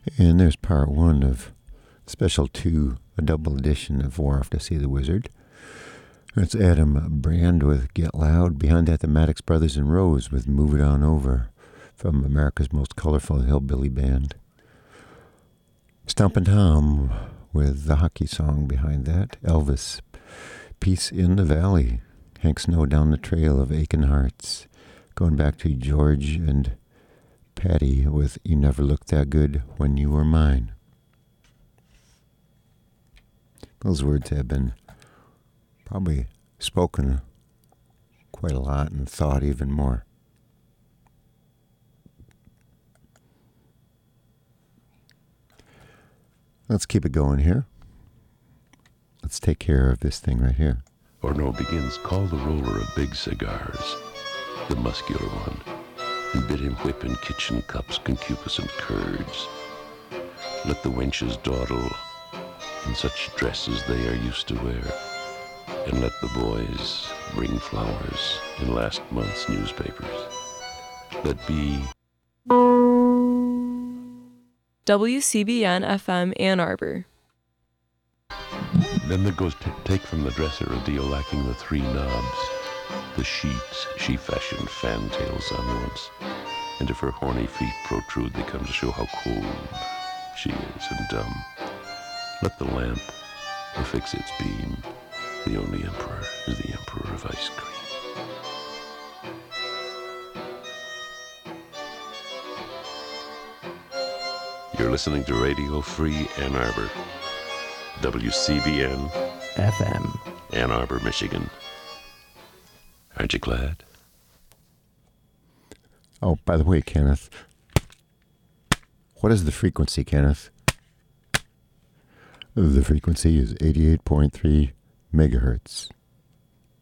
And there's part one of Special 2, a double edition of War Off to See the Wizard. It's Adam Brand with Get Loud. Behind that, the Maddox Brothers and Rose with Move It On Over from America's Most Colorful Hillbilly Band. Stompin' Tom with the hockey song behind that. Elvis, Peace in the Valley. Hank Snow, Down the Trail of Aching Hearts. Going back to George and Patty with You Never Looked That Good When You Were Mine. Those words have been probably spoken quite a lot and thought even more. Let's keep it going here. Let's take care of this thing right here. Orno begins Call the Roller of Big Cigars, the muscular one, and bid him whip in kitchen cups concupiscent curds. Let the wenches dawdle in such dresses they are used to wear, and let the boys bring flowers in last month's newspapers. Let be WCBN FM Ann Arbor. Then there goes take from the dresser a deal lacking the three knobs, the sheets she fashioned fantails on once, and if her horny feet protrude, they come to show how cold she is and dumb. Let the lamp affix its beam. The only emperor is the emperor of ice cream. You're listening to Radio Free Ann Arbor, WCBN FM, Ann Arbor, Michigan. Aren't you glad? Oh, by the way, Kenneth, what is the frequency, Kenneth? The frequency is 88.3 megahertz.